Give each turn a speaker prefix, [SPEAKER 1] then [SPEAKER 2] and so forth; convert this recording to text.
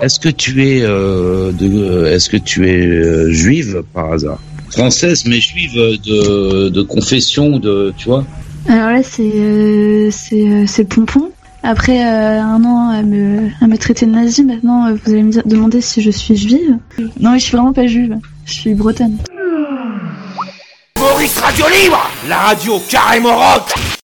[SPEAKER 1] est-ce que tu es juive par hasard? Française mais juive de confession, tu vois?
[SPEAKER 2] Alors là, c'est Pompon. Après un an à me traiter de nazi, maintenant vous allez me demander si je suis juive. Non, mais je suis vraiment pas juive. Je suis bretonne.
[SPEAKER 3] Maurice Radio Libre, la radio carrément rock.